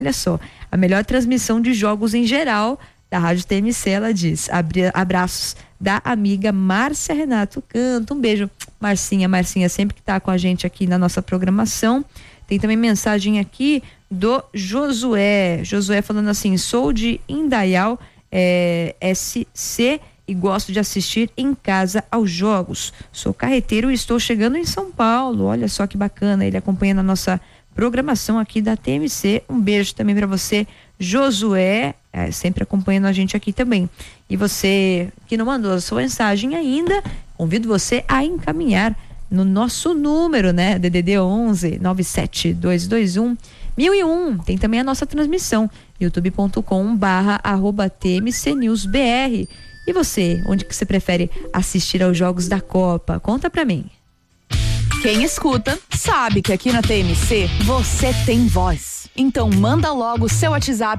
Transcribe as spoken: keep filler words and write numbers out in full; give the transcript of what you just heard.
Olha só, a melhor transmissão de jogos em geral da Rádio T M C, ela diz. Abraços da amiga Márcia Renato Canto. Um beijo, Marcinha. Marcinha sempre que tá com a gente aqui na nossa programação. Tem também mensagem aqui do Josué. Josué falando assim: sou de Indaial, é, S C, e gosto de assistir em casa aos jogos. Sou carreteiro e estou chegando em São Paulo. Olha só que bacana, ele acompanhando a nossa programação aqui da T M C. Um beijo também para você, Josué, é, sempre acompanhando a gente aqui também. E você que não mandou a sua mensagem ainda, convido você a encaminhar no nosso número, né? D D D onze nove sete dois dois um mil e um. Tem também a nossa transmissão, youtube ponto com barra arroba T M C News B R. E você, onde que você prefere assistir aos jogos da Copa? Conta pra mim. Quem escuta sabe que aqui na T M C você tem voz. Então manda logo o seu WhatsApp